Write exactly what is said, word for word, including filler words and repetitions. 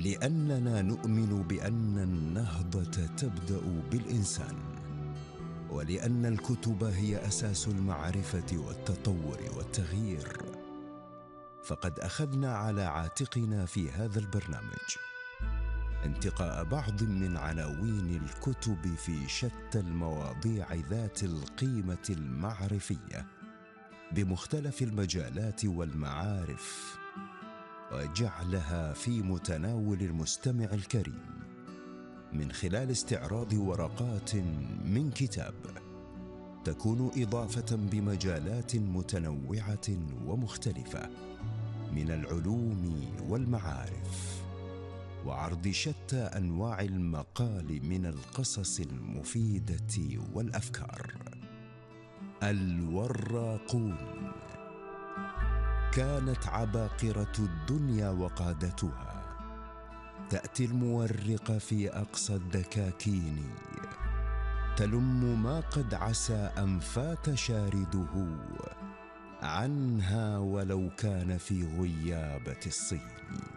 لأننا نؤمن بأن النهضة تبدأ بالإنسان، ولأن الكتب هي أساس المعرفة والتطور والتغيير، فقد أخذنا على عاتقنا في هذا البرنامج انتقاء بعض من عناوين الكتب في شتى المواضيع ذات القيمة المعرفية بمختلف المجالات والمعارف، وجعلها في متناول المستمع الكريم من خلال استعراض ورقات من كتاب تكون إضافة بمجالات متنوعة ومختلفة من العلوم والمعارف، وعرض شتى أنواع المقال من القصص المفيدة والأفكار. الوراقون كانت عباقرة الدنيا وقادتها تأتي المورقة في أقصى الدكاكين تلم ما قد عسى أن فات شارده عنها ولو كان في غيابة الصين.